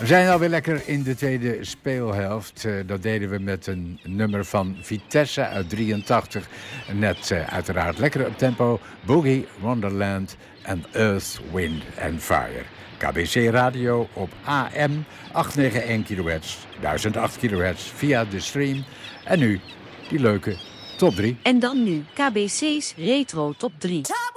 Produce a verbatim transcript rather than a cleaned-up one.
We zijn alweer lekker in de tweede speelhelft. Uh, dat deden we met een nummer van Vitesse uit drieëntachtig. Net uh, uiteraard lekker op tempo. Boogie Wonderland en Earth, Wind and Fire. K B C Radio op A M achthonderdnegenennegentig kilohertz, duizend acht kilohertz via de stream. En nu die leuke top drie. En dan nu K B C's Retro Top drie. Top